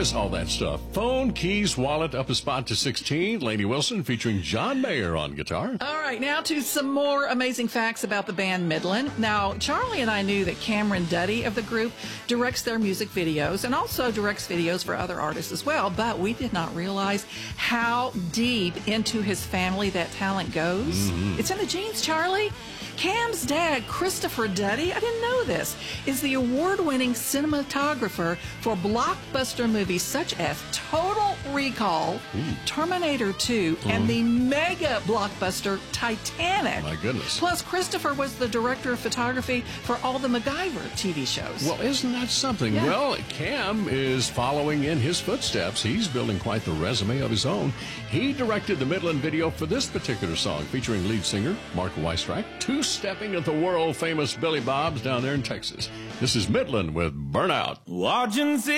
is all that stuff? Phone, keys, wallet, up a spot to 16. Lainey Wilson featuring John Mayer on guitar. All right, now to some more amazing facts about the band Midland. Now, Charlie and I knew that Cameron Duddy of the group directs their music videos and also directs videos for other artists as well, but we did not realize how deep into his family that talent goes. It's in the genes, Charlie. Cam's dad, Christopher Duddy, I didn't know this, is the award-winning cinematographer for blockbuster movies such as Total Recall, Terminator 2, and the mega blockbuster Titanic. My goodness. Plus, Christopher was the director of photography for all the MacGyver TV shows. Well, isn't that something? Yeah. Well, Cam is following in his footsteps. He's building quite the resume of his own. He directed the Midland video for this particular song, featuring lead singer Mark Weisstrack, two-stepping at the world-famous Billy Bob's down there in Texas. This is Midland with Burnout. Watching